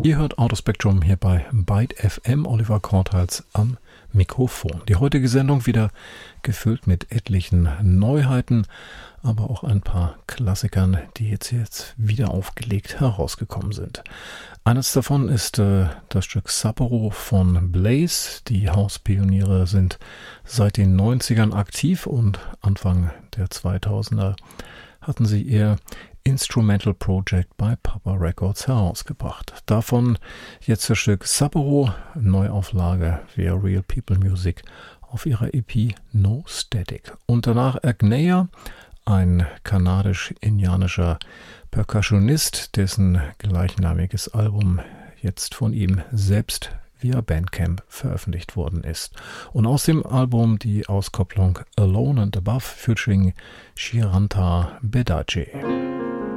Ihr hört Autospektrum hier bei Byte FM, Oliver Korthals am Mikrofon. Die heutige Sendung wieder gefüllt mit etlichen Neuheiten, aber auch ein paar Klassikern, die jetzt wieder aufgelegt herausgekommen sind. Eines davon ist das Stück Sapporo von Blaze. Die Hauspioniere sind seit den 90ern aktiv und Anfang der 2000er hatten sie ihr Instrumental Project bei Papa Records herausgebracht. Davon jetzt das Stück Sapporo, Neuauflage via Real People Music auf ihrer EP No Static. Und danach Agneya, ein kanadisch-indianischer Percussionist, dessen gleichnamiges Album jetzt von ihm selbst via Bandcamp veröffentlicht worden ist. Und aus dem Album die Auskopplung Alone and Above featuring Shiranta Bedaje.